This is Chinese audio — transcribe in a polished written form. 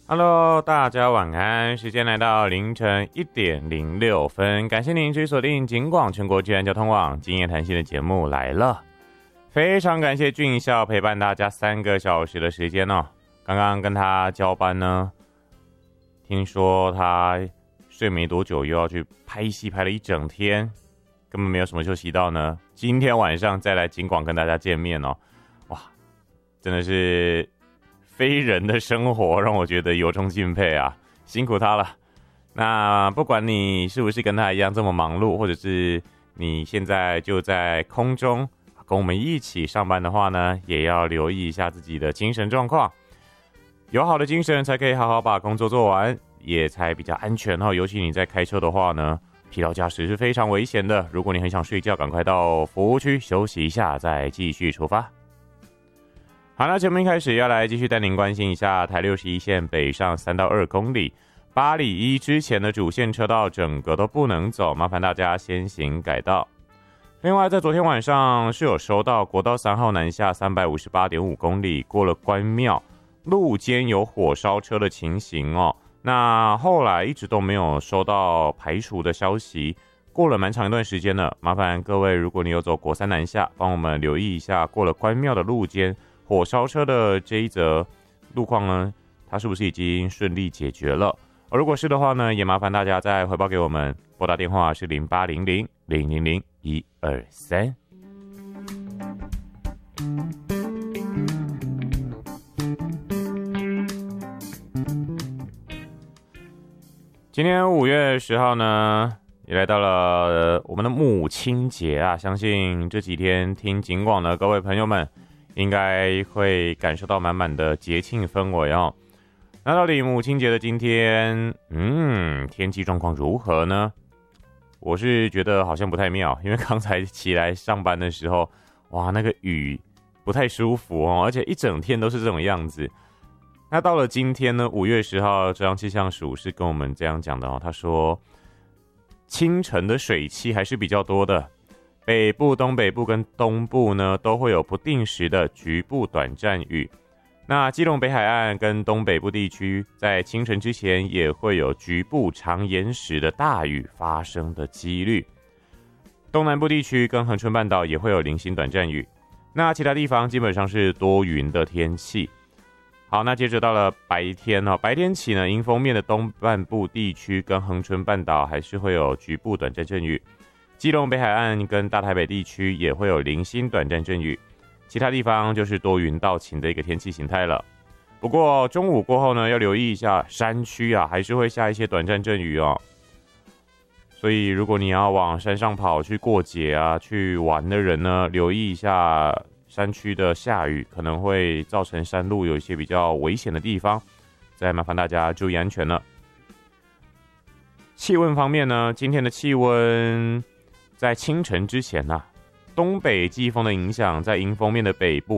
Hello，大家晚安，时间来到凌晨1:06，感谢您继续锁定警广全国治安交通网今夜谈心的节目来了，非常感谢俊孝陪伴大家3个小时的时间哦。刚刚跟他交班呢，听说他睡没多久又要去拍戏，拍了一整天，根本没有什么休息到呢。今天晚上再来警广跟大家见面哦，哇，真的是非人的生活让我觉得由衷敬佩啊，辛苦他了。那不管你是不是跟他一样这么忙碌，或者是你现在就在空中跟我们一起上班的话呢，也要留意一下自己的精神状况，有好的精神才可以好好把工作做完，也才比较安全哦。尤其你在开车的话呢，疲劳驾驶是非常危险的，如果你很想睡觉，赶快到服务区休息一下再继续出发。好，那节目一开始要来继续带您关心一下台61线北上3到2公里8里1之前的主线车道整个都不能走，麻烦大家先行改道。另外在昨天晚上是有收到国道3号南下358.5公里过了关庙路肩有火烧车的情形哦，那后来一直都没有收到排除的消息，过了蛮长一段时间了，麻烦各位如果你有走国3南下，帮我们留意一下过了关庙的路肩火烧车的这一则路况呢，它是不是已经顺利解决了？而如果是的话呢，也麻烦大家再回报给我们，拨打电话是0800-000-123。今天5月10号呢，也来到了我们的母亲节啊，相信这几天听警广的各位朋友们应该会感受到满满的节庆氛围哦。那到底母亲节的今天，天气状况如何呢？我是觉得好像不太妙，因为刚才起来上班的时候，哇，那个雨不太舒服哦，而且一整天都是这种样子。那到了今天呢，5月10号，中央气象署是跟我们这样讲的哦，他说清晨的水汽还是比较多的。北部、东北部跟东部呢，都会有不定时的局部短暂雨。那基隆北海岸跟东北部地区，在清晨之前也会有局部长延时的大雨发生的几率。东南部地区跟恒春半岛也会有零星短暂雨。那其他地方基本上是多云的天气。好，那接着到了白天哦，白天起呢，迎风面的东半部地区跟恒春半岛还是会有局部短暂阵雨。基隆北海岸跟大台北地区也会有零星短暂阵雨，其他地方就是多云到晴的一个天气形态了。不过中午过后呢，要留意一下山区啊，还是会下一些短暂阵雨哦。所以如果你要往山上跑去过节啊、去玩的人呢，留意一下山区的下雨，可能会造成山路有一些比较危险的地方，再麻烦大家注意安全了。气温方面呢，今天的气温在清晨之前东北季风的影响在迎风面的北部